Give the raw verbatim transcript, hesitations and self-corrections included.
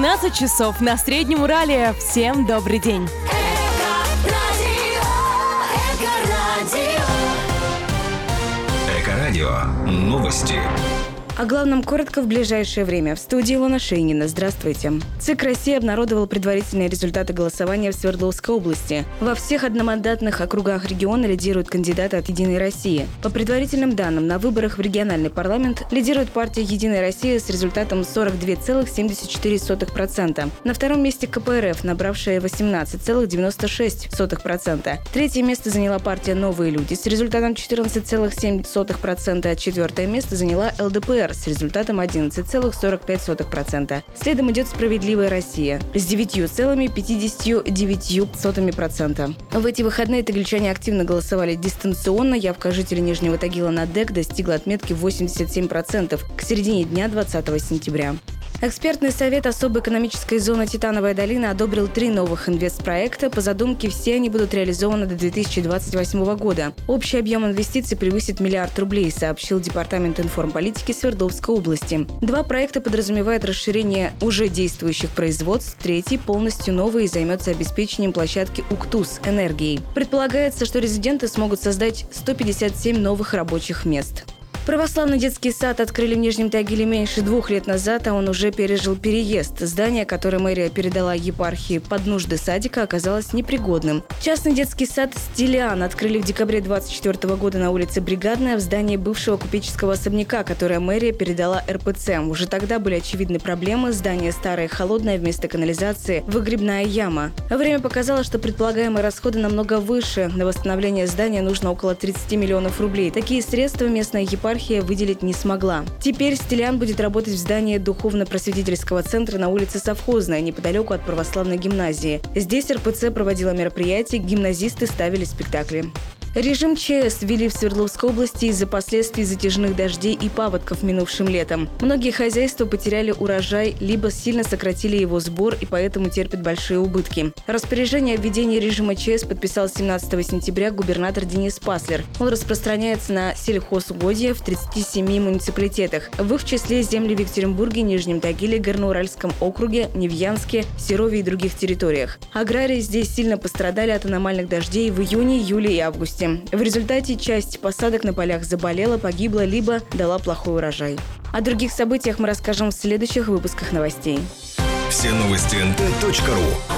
двенадцать часов на Среднем Урале. Всем добрый день. Эко-радио. Новости. О главном коротко в ближайшее время. В студии Илона Шейнина. Здравствуйте. ЦИК России обнародовал предварительные результаты голосования в Свердловской области. Во всех одномандатных округах региона лидируют кандидаты от «Единой России». По предварительным данным, на выборах в региональный парламент лидирует партия «Единая Россия» с результатом сорок два целых семьдесят четыре сотых процента. На втором месте ка пэ эр эф, набравшая восемнадцать целых девяносто шесть сотых процента. Третье место заняла партия «Новые люди» с результатом четырнадцать целых семь сотых процента. Четвертое место заняла эл дэ пэ эр с результатом одиннадцать целых сорок пять сотых процента. Следом идет «Справедливая Россия» с девять целых пятьдесят девять сотых процента. В эти выходные тагильчане активно голосовали дистанционно. Явка жителей Нижнего Тагила на ДЭК достигла отметки восемьдесят семь процентов к середине дня двадцатого сентября. Экспертный совет особой экономической зоны «Титановая долина» одобрил три новых инвестпроекта. По задумке, все они будут реализованы до две тысячи двадцать восьмого года. Общий объем инвестиций превысит миллиард рублей, сообщил Департамент информполитики Свердловской области. Два проекта подразумевают расширение уже действующих производств. Третий полностью новый и займется обеспечением площадки «Уктус» энергией. Предполагается, что резиденты смогут создать сто пятьдесят семь новых рабочих мест. Православный детский сад открыли в Нижнем Тагиле меньше двух лет назад, а он уже пережил переезд. Здание, которое мэрия передала епархии под нужды садика, оказалось непригодным. Частный детский сад «Стилиан» открыли в декабре двадцать четвёртого года на улице Бригадная в здании бывшего купеческого особняка, которое мэрия передала эр пэ цэ. Уже тогда были очевидны проблемы. Здание старое и холодное, вместо канализации – выгребная яма. Время показало, что предполагаемые расходы намного выше. На восстановление здания нужно около тридцати миллионов рублей. Такие средства местная епархия выделить не смогла. Теперь «Стилиан» будет работать в здании духовно-просветительского центра на улице Совхозная, неподалеку от православной гимназии. Здесь эр пэ цэ проводила мероприятия, гимназисты ставили спектакли. Режим че эс ввели в Свердловской области из-за последствий затяжных дождей и паводков минувшим летом. Многие хозяйства потеряли урожай, либо сильно сократили его сбор и поэтому терпят большие убытки. Распоряжение о введении режима че эс подписал семнадцатого сентября губернатор Денис Паслер. Он распространяется на сельхозугодья в тридцати семи муниципалитетах, в их числе земли в Екатеринбурге, Нижнем Тагиле, Горноуральском округе, Невьянске, Серове и других территориях. Аграрии здесь сильно пострадали от аномальных дождей в июне, июле и августе. В результате часть посадок на полях заболела, погибла, либо дала плохой урожай. О других событиях мы расскажем в следующих выпусках новостей. Все новости эн тэ точка ру.